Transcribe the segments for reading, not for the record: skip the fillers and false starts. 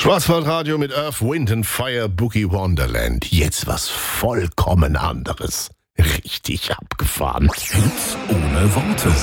Schwarzwaldradio mit Earth, Wind and Fire, Boogie Wonderland. Jetzt was vollkommen anderes. Richtig abgefahren. Hits ohne Worte.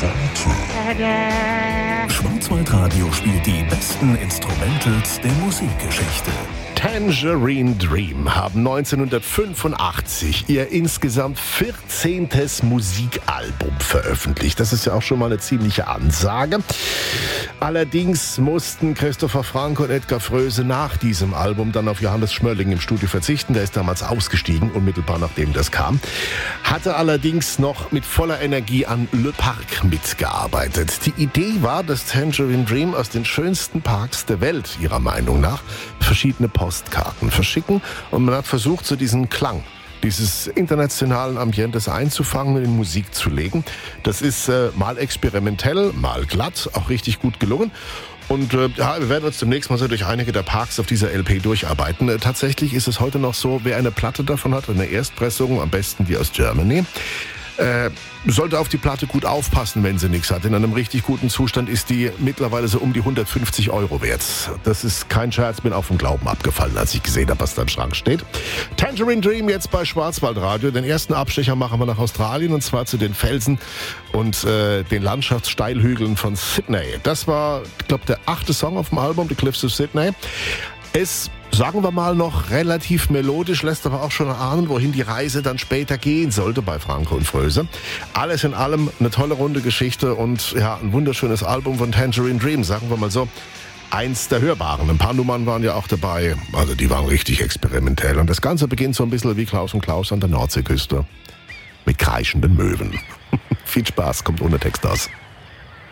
Schwarzwaldradio spielt die besten Instrumentals der Musikgeschichte. Tangerine Dream haben 1985 ihr insgesamt 14. Musikalbum veröffentlicht. Das ist ja auch schon mal eine ziemliche Ansage. Allerdings mussten Christopher Frank und Edgar Froese nach diesem Album dann auf Johannes Schmörling im Studio verzichten. Der ist damals ausgestiegen, unmittelbar nachdem das kam. Hatte allerdings noch mit voller Energie an Le Parc mitgearbeitet. Die Idee war, dass Tangerine Dream aus den schönsten Parks der Welt, ihrer Meinung nach, verschiedene Postkarten verschicken, und man hat versucht, so diesen Klang dieses internationalen Ambientes einzufangen und in Musik zu legen. Das ist mal experimentell, mal glatt, auch richtig gut gelungen. Und wir werden uns demnächst mal so durch einige der Parks auf dieser LP durcharbeiten. Tatsächlich ist es heute noch so, wer eine Platte davon hat, eine Erstpressung, am besten die aus Germany, sollte auf die Platte gut aufpassen, wenn sie nichts hat. In einem richtig guten Zustand ist die mittlerweile so um die 150 € wert. Das ist kein Scherz, bin auf dem Glauben abgefallen, als ich gesehen habe, was da im Schrank steht. Tangerine Dream jetzt bei Schwarzwaldradio. Den ersten Abstecher machen wir nach Australien, und zwar zu den Felsen und den Landschaftssteilhügeln von Sydney. Das war, ich glaube, der 8. Song auf dem Album, The Cliffs of Sydney. Es, sagen wir mal, noch relativ melodisch, lässt aber auch schon ahnen, wohin die Reise dann später gehen sollte bei Franco und Froese. Alles in allem eine tolle runde Geschichte und ja, ein wunderschönes Album von Tangerine Dream, sagen wir mal so. Eins der hörbaren. Ein paar Nummern waren ja auch dabei, also die waren richtig experimentell. Und das Ganze beginnt so ein bisschen wie Klaus und Klaus an der Nordseeküste mit kreischenden Möwen. Viel Spaß, kommt ohne Text aus.